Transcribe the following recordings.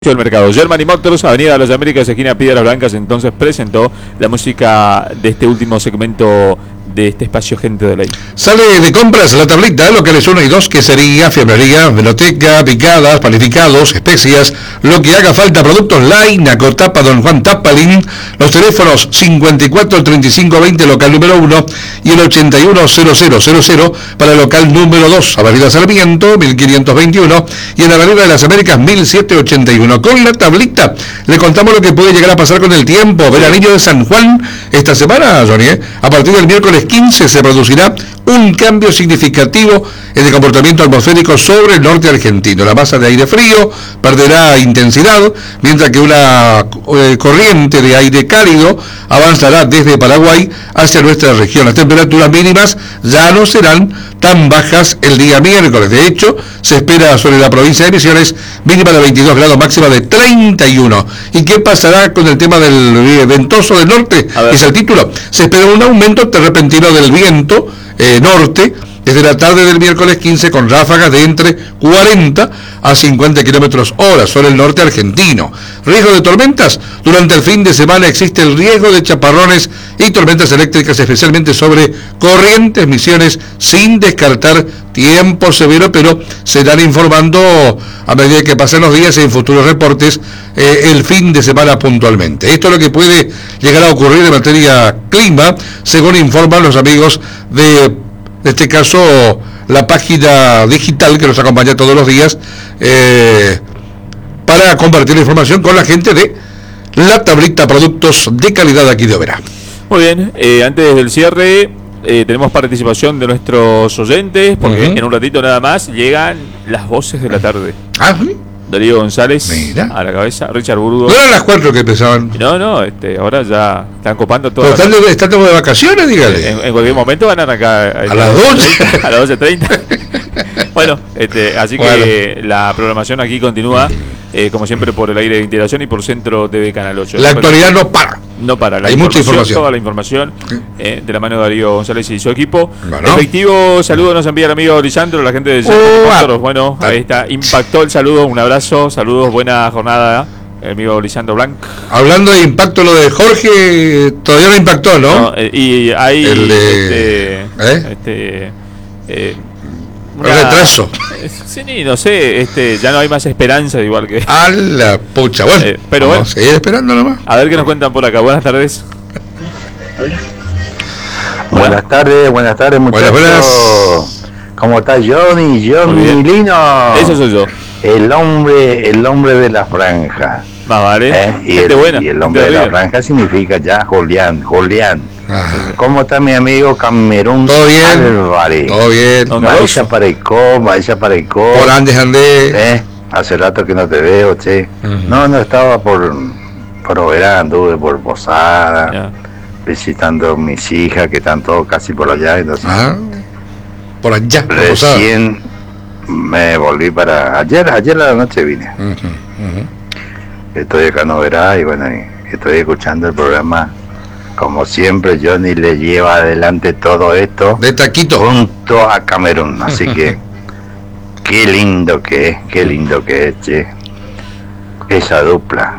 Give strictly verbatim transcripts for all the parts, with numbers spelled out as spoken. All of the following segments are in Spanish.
El mercado. Germany Motors, Avenida de las Américas, esquina Piedras Blancas, entonces presentó la música de este último segmento de este espacio Gente de Ley. Sale de compras la tablita, locales uno y dos, quesería, fiambrería, veloteca, picadas, panificados, especias, lo que haga falta, productos Line, Nacotapa, Don Juan Tapalín, los teléfonos cincuenta y cuatro treinta y cinco veinte, local número uno, y el ochenta y uno cero cero cero cero para el local número dos, Avenida Sarmiento, mil quinientos veintiuno, y en la Avenida de las Américas, mil setecientos ochenta y uno. Con la tablita le contamos lo que puede llegar a pasar con el tiempo. Veranillo de San Juan, esta semana, Johnny, ¿eh? A partir del miércoles quince se producirá un cambio significativo en el comportamiento atmosférico sobre el norte argentino. La masa de aire frío perderá intensidad, mientras que una eh, corriente de aire cálido avanzará desde Paraguay hacia nuestra región. Las temperaturas mínimas ya no serán tan bajas el día miércoles. De hecho, se espera sobre la provincia de Misiones mínima de veintidós grados, máxima de treinta y uno. ¿Y qué pasará con el tema del ventoso del norte? Es el título. Se espera un aumento repentino del viento eh, norte desde la tarde del miércoles quince, con ráfagas de entre cuarenta a cincuenta kilómetros hora sobre el norte argentino. Riesgo de tormentas. Durante el fin de semana existe el riesgo de chaparrones y tormentas eléctricas, especialmente sobre Corrientes, Misiones, sin descartar tiempo severo, pero se irán informando a medida que pasen los días en futuros reportes eh, el fin de semana puntualmente. Esto es lo que puede llegar a ocurrir en materia clima, según informan los amigos de En este caso, la página digital que nos acompaña todos los días eh, para compartir la información con la gente de la tablita Productos de Calidad aquí de Oberá. Muy bien, eh, antes del cierre eh, tenemos participación de nuestros oyentes, porque uh-huh. en un ratito nada más llegan las voces de la tarde. Ah, ¿sí? Darío González, mira, a la cabeza, Richard Burgo. No eran las cuatro que empezaban. No, no, este, ahora ya están copando todo. Pero están de, están de vacaciones, dígale. En, en cualquier momento van a arrancar a, a las doce. A las doce treinta. Bueno, este, así bueno. que la programación aquí continúa, eh, como siempre, por el aire de integración y por Centro T V Canal ocho. La actualidad no para. No para. La Hay mucha información. Toda la información eh, de la mano de Darío González y su equipo. Bueno. Efectivo saludo nos envía el amigo Lisandro, la gente de oh, Bueno, ahí está. Impactó el saludo, un abrazo, saludos, buena jornada. El amigo Lisandro Blanc. Hablando de impacto, lo de Jorge todavía no impactó, ¿no? no eh, y ahí el de, este, ¿eh? este eh, un retraso. Sí, no sé, este, ya no hay más esperanza, igual que. A la pucha, bueno. Eh, pero vamos bueno, a seguir esperando nomás. A ver qué nos cuentan por acá. Buenas tardes. Buenas tardes, buenas tardes, muchachos. Buenas, buenas. ¿Cómo está Johnny? Johnny Lino. Eso soy yo. El hombre, el hombre de la franja. Más vale. ¿Eh? Y, el, buena, y el hombre de la franja significa ya Julián, Julián. Ajá. ¿Cómo está mi amigo Camerún? Todo bien. Álvarez? Todo bien. Vaya para Icó, vaya para Icó. Por Andes andé. ¿Eh? Hace rato que no te veo, che. Uh-huh. No, no estaba por por Oberá, anduve por Posada, yeah. visitando a mis hijas que están todos casi por allá. Entonces, ah, por allá. Por recién Posada. Me volví para ayer, ayer a la noche vine. Uh-huh. Uh-huh. Estoy acá en Oberá y bueno, y estoy escuchando el programa. Como siempre, Johnny le lleva adelante todo esto de taquito junto a Camerún, así que qué lindo que es, qué lindo que es, che. Esa dupla.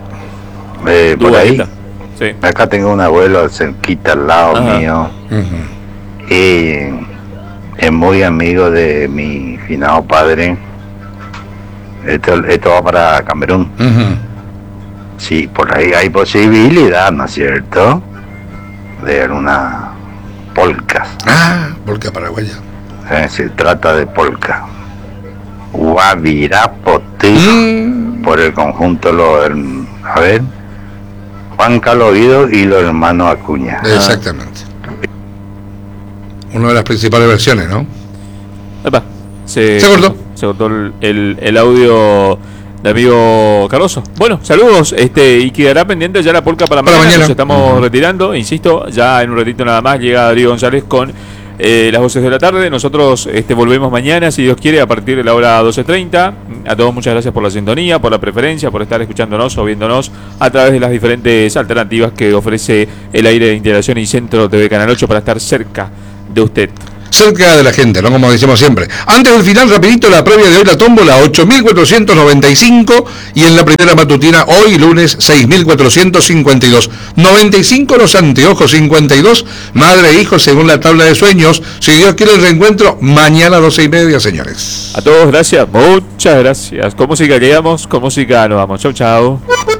Eh, por ahí, sí. Acá tengo un abuelo cerquita al lado Ajá. mío, uh-huh. y es muy amigo de mi finado padre. Esto, esto va para Camerún. Uh-huh. Sí, por ahí hay posibilidad, ¿no es cierto?, de una polcas. Ah, polca paraguaya. Eh, se trata de polca. Guavirapotí, mm. por el conjunto, lo, a ver, Juan Carlos Guido y los hermanos Acuña. Exactamente. Una de las principales versiones, ¿no? Epa, se, se cortó. Se cortó el, el, el audio de amigo Cardoso. Bueno, saludos, este, y quedará pendiente ya la polca para, para mañana. mañana. Nos estamos uh-huh. retirando, insisto, ya en un ratito nada más llega Darío González con eh, las voces de la tarde. Nosotros este, volvemos mañana, si Dios quiere, a partir de la hora doce treinta. A todos muchas gracias por la sintonía, por la preferencia, por estar escuchándonos o viéndonos a través de las diferentes alternativas que ofrece el aire de integración y Centro T V Canal ocho para estar cerca de usted. cerca de la gente, ¿no? Como decimos siempre. Antes del final, rapidito, la previa de hoy, la tómbola, ocho mil cuatrocientos noventa y cinco, y en la primera matutina, hoy lunes, seis mil cuatrocientos cincuenta y dos. noventa y cinco los anteojos, cincuenta y dos, madre e hijo, según la tabla de sueños. Si Dios quiere el reencuentro, mañana a doce y media, señores. A todos, gracias, muchas gracias. Con música quedamos, con música nos vamos. Chau, chau.